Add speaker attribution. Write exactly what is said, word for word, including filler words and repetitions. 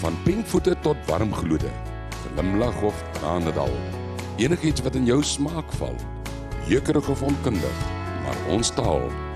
Speaker 1: Van pinkvoete tot warmgloede, glimlag of tranendal, enigiets wat in jou smaak val, jeukerig of onkundig, maar ons taal